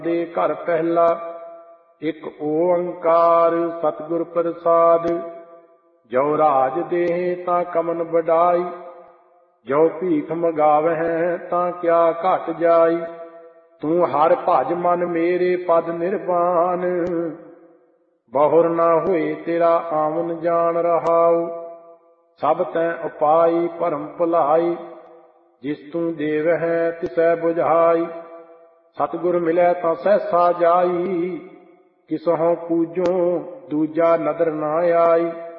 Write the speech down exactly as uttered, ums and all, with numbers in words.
ਦੇ ਘਰ ਪਹਿਲਾ। ਇੱਕ ਓੰਕਾਰ ਸਤਿਗੁਰ ਪ੍ਰਸਾਦ। ਜੋ ਰਾਜ ਦੇਹ ਤਾਂ ਕਮਨ ਵਡਾਈ, ਜੋ ਭੀਖ ਮਗਾਵਹਿ ਤਾਂ ਕਿਆ ਘਟ ਜਾਈ। ਤੂੰ ਹਰ ਭਜ ਮਨ ਮੇਰੇ ਪਦ ਨਿਰਵਾਨ, ਬਹੁਰ ਨਾ ਹੋਏ ਤੇਰਾ ਆਵਨ ਜਾਣ ਰਹਾਉ। ਸਭ ਤੈਂ ਉਪਾਈ ਭਰਮ ਭੁਲਾਈ, ਜਿਸ ਤੂੰ ਦੇਵਹਿ ਤਿਸੈ ਬੁਝਾਈ। ਸਤਿਗੁਰ ਮਿਲੈ ਤਾਂ ਸਹਿਸਾ ਜਾਈ, ਕਿਸਹੋਂ ਪੂਜੋ ਦੂਜਾ ਨਦਰ ਨਾ ਆਈ।